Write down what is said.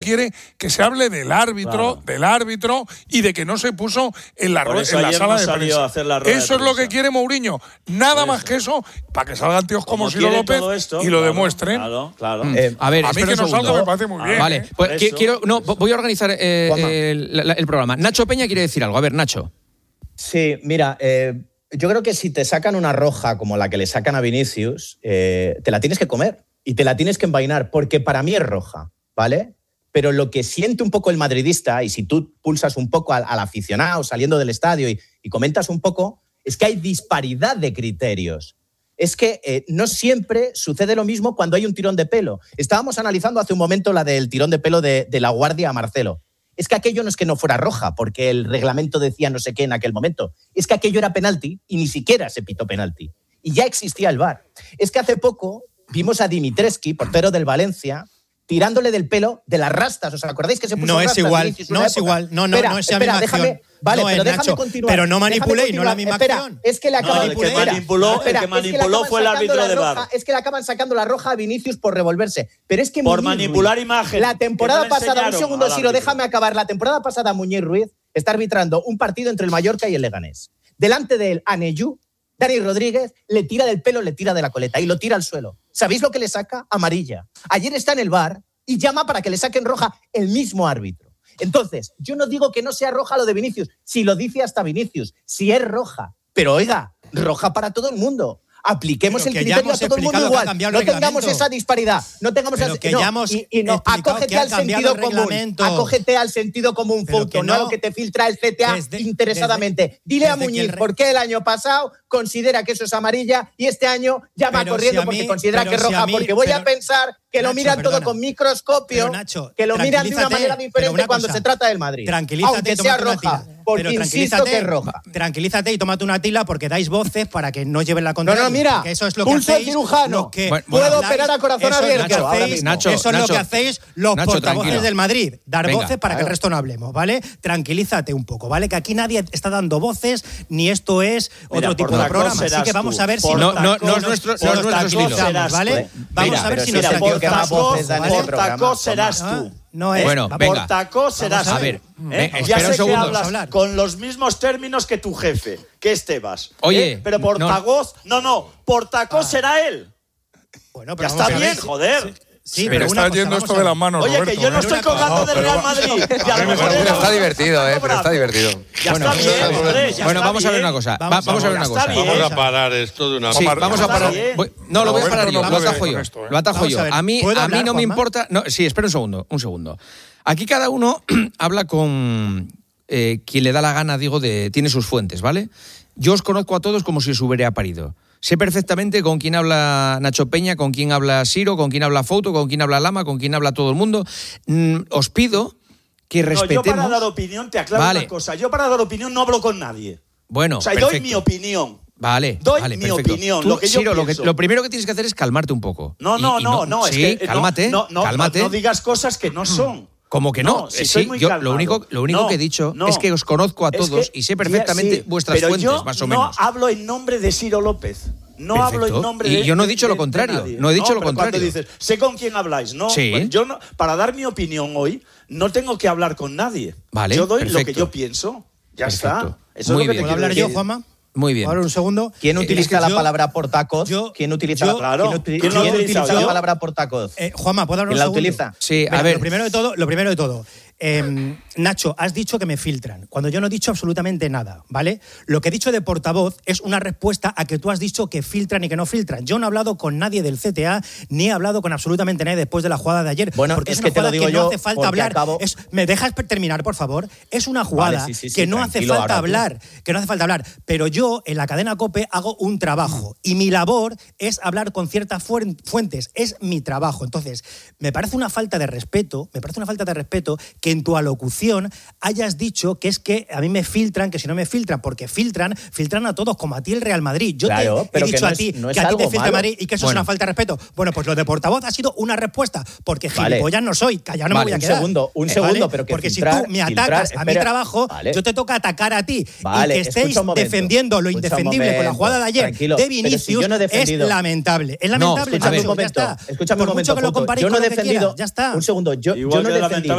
quiere que se hable del árbitro y de que no se puso en la sala de prensa. Eso es lo que quiere Mourinho. Nada más que eso, para que salgan tíos como Ciro López y lo demuestren. Claro. A ver, a mí que no salga me parece muy bien. Vale, pues voy a organizar el programa. Nacho Peña quiere decir algo. A ver, Nacho. Sí, mira, yo creo que si te sacan una roja como la que le sacan a Vinicius, te la tienes que comer y te la tienes que envainar, porque para mí es roja, ¿vale? Pero lo que siente un poco el madridista, y si tú pulsas un poco al aficionado saliendo del estadio y comentas un poco, es que hay disparidad de criterios. Es que no siempre sucede lo mismo cuando hay un tirón de pelo. Estábamos analizando hace un momento la del tirón de pelo de La Guardia a Marcelo. Es que aquello no es que no fuera roja, porque el reglamento decía no sé qué en aquel momento. Es que aquello era penalti y ni siquiera se pitó penalti. Y ya existía el VAR. Es que hace poco vimos a Dimitrescu, portero del Valencia, tirándole del pelo de las rastas. ¿Os acordáis que se puso rastas? No es igual. No es la misma acción. Vale, no pero déjame Nacho, continuar. Pero no manipuléis, no es la misma acción. Es que le acaban el que manipuló fue el árbitro de VAR. Es que le acaban sacando la roja a Vinicius por revolverse. Pero es que por manipular imagen. La temporada pasada, un segundo, Siro, déjame acabar. La temporada pasada Muñiz Ruiz está arbitrando un partido entre el Mallorca y el Leganés. Delante de él, Aneyú, Dani Rodríguez, le tira del pelo, le tira de la coleta y lo tira al suelo. ¿Sabéis lo que le saca? Amarilla. Ayer está en el VAR y llama para que le saquen roja el mismo árbitro. Entonces, yo no digo que no sea roja lo de Vinicius, si lo dice hasta Vinicius, si es roja. Pero oiga, roja para todo el mundo. Apliquemos el criterio a todo el mundo igual. No tengamos esa disparidad. No tengamos acógete al sentido común. Acógete al sentido común, Fouto, no a lo que te filtra el CTA interesadamente. Dile a Muñiz por qué el año pasado considera que eso es amarilla y este año llama corriendo porque considera que es roja. Porque voy a pensar que lo miran todo con microscopio, que lo miran de una manera diferente cuando se trata del Madrid. Tranquilízate, aunque sea roja. Porque insisto que es roja. Tranquilízate y tómate una tila porque dais voces para que no lleven la contraria. No, mira, eso es lo que pulso hacéis, cirujano. Puedo operar a corazón abierto. Eso es lo que hacéis los portavoces del Madrid. Dar voces para que el resto no hablemos, ¿vale? Tranquilízate un poco, ¿vale? Que aquí nadie está dando voces, ni esto es otro tipo de programa. Así que vamos a ver si no es nuestro estilo, ¿vale? Vamos a ver si nos portacós serás tú. No es. Bueno, venga. Portacós serás tú. A ver, ya sé que hablas con los mismos términos que tu jefe, que es Tebas. Oye, pero portavoz, portacós será él. Bueno, pero ya está bien, joder. Sí, pero está yendo esto de las manos, Oye, Roberto, que yo no estoy colgando del Real Madrid. Pero está divertido, pero está divertido. Ya está bien, bueno, vamos a ver una cosa. Vamos a ver una cosa. Vamos a parar esto de una vez. Sí, vamos a parar. No, lo voy a parar yo. Lo atajo yo. A mí no me importa. No, sí, espera un segundo. Aquí cada uno habla con quien le da la gana, tiene sus fuentes, ¿vale? Yo os conozco a todos como si os hubiera parido. Sé perfectamente con quién habla Nacho Peña, con quién habla Siro, con quién habla Fouto, con quién habla Lama, con quién habla todo el mundo. Os pido que respetemos... yo para dar opinión, te aclaro una cosa. Yo para dar opinión no hablo con nadie. Bueno, doy mi opinión. Vale, doy mi opinión, lo que yo Siro, pienso. lo primero que tienes que hacer es calmarte un poco. No, es que cálmate. No digas cosas que no son. ¿Cómo que no? Yo lo único que he dicho es que os conozco a todos y sé perfectamente vuestras fuentes, más o menos. No hablo en nombre de Ciro López. No hablo en nombre de... Y yo no he dicho lo contrario. No he dicho lo contrario. Cuando dices, sé con quién habláis, ¿no? Sí. Pues yo para dar mi opinión hoy, no tengo que hablar con nadie. Vale, yo doy lo que yo pienso. Ya está. Eso Muy es lo que bien. ¿Puedo hablar yo, Juanma? Muy bien. Ahora un segundo. ¿Quién utiliza la palabra portacos? ¿Quién utiliza la palabra portacos? Juanma, ¿puedo hablar un segundo? ¿Quién la utiliza? Sí, a ver. Lo primero de todo. Nacho, has dicho que me filtran, cuando yo no he dicho absolutamente nada, ¿vale? Lo que he dicho de portavoz es una respuesta a que tú has dicho que filtran y que no filtran. Yo no he hablado con nadie del CTA, ni he hablado con absolutamente nadie después de la jugada de ayer. Bueno, porque es una que te lo digo que yo, no hace falta hablar. ¿Me dejas terminar, por favor? Es una jugada que no hace falta hablar, Pero yo, en la cadena COPE, hago un trabajo y mi labor es hablar con ciertas fuentes. Es mi trabajo. Entonces, me parece una falta de respeto que en tu alocución hayas dicho que es que a mí me filtran, que si no me filtran, porque filtran a todos, como a ti el Real Madrid. Yo claro, te he dicho a ti que a ti te filtra el Madrid y que eso es una falta de respeto. Bueno, pues lo de portavoz ha sido una respuesta, porque gilipollas no soy, callado no me voy a quedar. Un segundo, pero que porque filtrar, si tú me atacas a mi trabajo, yo te toca atacar a ti. Y que estéis defendiendo lo indefendible con la jugada de ayer de Vinicius es lamentable. Es lamentable. Escúchame un momento. Por mucho que lo comparéis con lo que quieras, ya está. Un segundo, yo no he defendido